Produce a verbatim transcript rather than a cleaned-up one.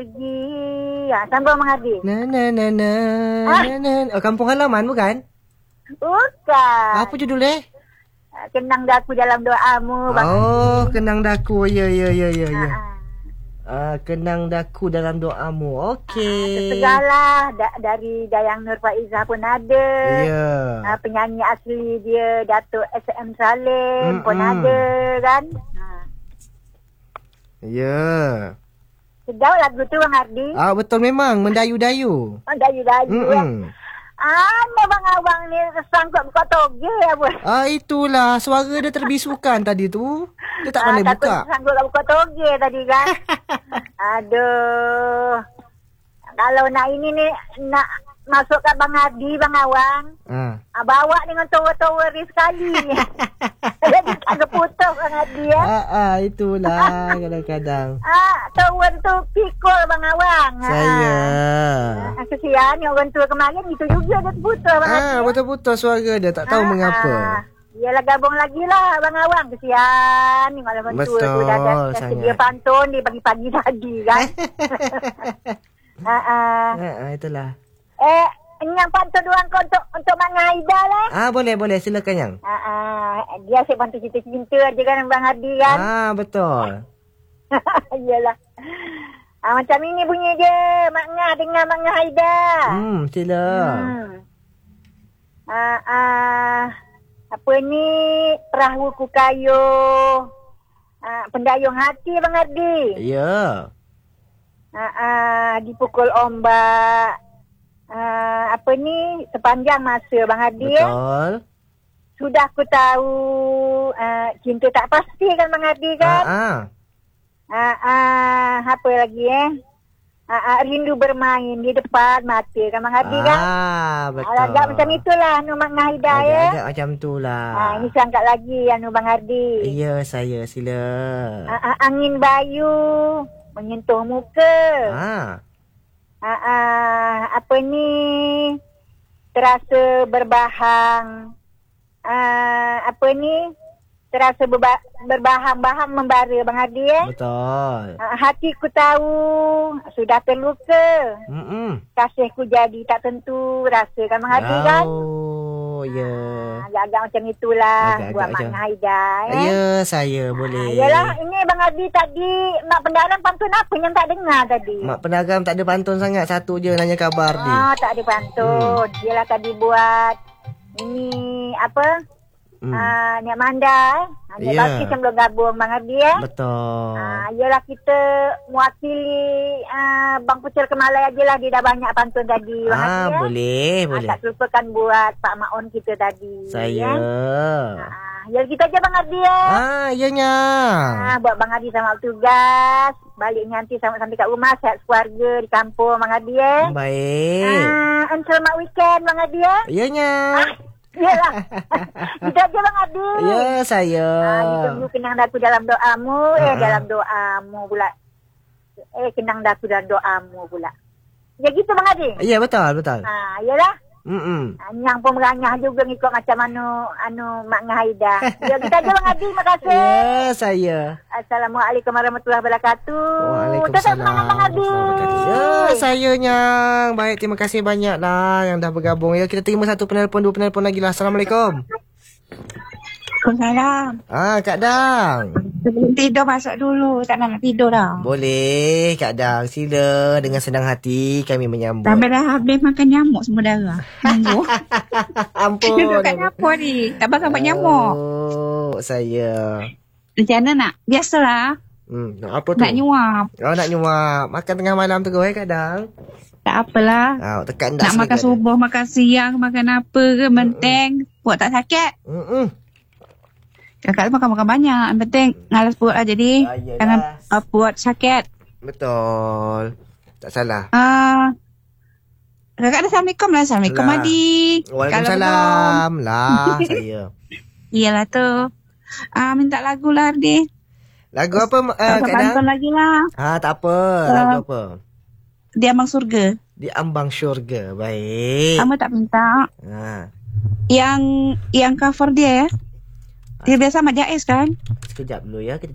Pergi. Ya, sambung Mengardi. Na na na na. Ah? Na, na. Oh, kampung halaman bukan? Bukan. Apa judul eh? Kenang daku dalam doamu. Bang Oh, kenang daku. Ya, ya, ya, ya, ya. Ah, Uh, kenang daku dalam doamu. Okey. segala da- dari Dayang Nur Faizah pun ada. Ya. Ah, penyanyi asli dia Datuk S M Salim Mm-mm. pun ada kan. Ah. Ya. Sedap lagu tu Bang Ardi. Ah, betul memang mendayu-dayu. Oh, dayu-dayu ya. Hmm. Ah, bang abang ni sangkut buka toge apa? Ah, itulah suara dia terbisukan tadi tu. Dia tak Ah, pandai takut buka. sangkut buka toge tadi kan. Aduh. Kalau nak ini ni nak masuk kat Bang Ardi, Bang Awang. Ah. Ah, bawa dengan tower-tower ni sekali. Jadi tak ada putus Bang Ardi ya. Ah, ah, itulah kadang-kadang. Ah, tower tu pikul Bang Awang. Saya. Ah, kesian ni orang tua kemarin itu juga dia terputus Bang Ardi. Ah, betul-betul suara dia tak tahu Ah, mengapa. ah. Yalah gabung lagi lah Bang Awang. Kesian ni malam tua Betul, tu dah, dah, dah sangat. sedia pantun di pagi-pagi tadi kan. ah, ah. Ah, ah, itulah. Eh, yang pantun doang kau untuk untuk Mak Ngaida lah. Ah, boleh, boleh. Silakan yang. Ah, ah. Dia asyik pantun cinta-cinta aja kan Bang Hadi kan. Ah, betul. Iyalah. Ah, macam ini bunyi dia. Mak Ngah dengan Mak Ngaida. Hmm, sila. Hmm. Ah, ah. Apa ni? Perahu ku kayu. Ah, pendayung hati Bang Hadi. Ya. Ah, ah. Dipukul ombak. Uh, apa ni sepanjang masa Bang Hadi ya. Betul. Sudah ku tahu uh, cinta tak pasti kan Bang Hadi kan. Ah, ah. Uh, uh, apa lagi eh? Uh, uh, rindu bermain di depan mata kan Bang Hadi kan. Ah, betul. Agak macam itulah Anu Mak Ngaida ya. Agak-agak macam tu lah. Uh, ini sangkat lagi Anu Bang Hadi. Ya, saya sila. Uh, uh, angin bayu menyentuh muka. Ah. Ah, ah, apa ni terasa berbahang. Ah, apa ni terasa berba- berbahang-bahang membara Bang Hadi eh. Betul. Ah, hatiku tahu sudah terluka. Hmm. Kasihku jadi tak tentu rasa kan Bang Hadi kan. Oh, ya. Ah, agak-agak macam itulah Agak-agak buat Mak macam- Haida eh. Ya, saya Ah, boleh. yalah ini Bang Hadi tadi Mak Pendaran pantun apa yang tak dengar tadi? Mak Penagam tak ada pantun sangat. Satu je nanya khabar ni. Ah, tak ada pantun. Hmm. Yelah tadi buat ini apa? Hmm. Ah, Niat Manda eh. Ah, Niat Ya. Bakis yang belum gabung Bang Hadi eh. Betul. Ah, yelah kita mewakili ah, Bang Pucil Kemalai aje lah. Dia dah banyak pantun tadi Bang Ah, Hadi eh. boleh, Ah, boleh. tak terlupakan buat Pak Maon kita tadi. Saya. Eh. Ah, ya kita aja Bang Hadi eh. Ah, ianya. Ah, buat Bang Hadi sama tugas. Balik nanti sampai-sampai kat rumah. Sihat keluarga di kampung Bang Hadi eh. Baik. Ah, and selamat weekend Bang Hadi eh. Ianya. Ah, Yalah. Kita aja Bang Hadi. Ya, saya. Ah, ditunggu kenang daku dalam doamu. Eh, Ah, ah. dalam doamu pula. Eh, kenang daku dalam doamu pula. Ya gitu Bang Hadi. Ya, betul, betul. Ah, yalah. Hmm. Ah, Nyang pun merangah juga ngikut macam anu anu Mak Ngaida. Ya kita aja Bang Hadi. Makasih. Ya, saya. Assalamualaikum warahmatullahi wabarakatuh. Tetap Waalaikumsalam. semangat Bang Hadi. Ya, saya Nyang. Baik, terima kasih banyak lah yang dah bergabung. Ya, kita terima satu penelpon, dua penelpon lagi lah. Assalamualaikum. Waalaikumsalam. Ah, Kak Dang. Sebelum tidur masuk dulu. Tak nak, nak tidur dah. Boleh, Kak Dang. Sila dengan senang hati kami menyambut. Sampai dah habis makan nyamuk semua darah. Nunggu. Ampun. Duduk kat dapur ni. Tak bakal buat nyamuk. Oh, saya. Macam mana nak? Biasalah. Hmm, apa tu? Nak nyuap. Oh, nak nyuap. Makan tengah malam terus eh, Kak Dang. Tak apalah. Ah, tekan Nak makan subuh, makan siang, makan apa ke. Penting. Buat tak sakit. Hmm. Kakak tu makan-makan banyak. Yang penting ngalas perut lah jadi. Ah, yelah. Jangan uh, buat sakit. Betul. Tak salah. Ah, kakak dah Assalamualaikum lah. Assalamualaikum Lah. Adi. Waalaikumsalam. Lah, saya. Iyalah tu. Ah, minta lagu lah Ardi. Lagu apa, uh, Tak Kak pantun Dang? lagi lah. Ah, tak apa. Lagu apa? Di Ambang Surga. Di Ambang Syurga. Baik. Kamu tak minta. Ha. Yang yang cover dia ya. Dia biasa sama Jais kan? Sekejap dulu ya. Kita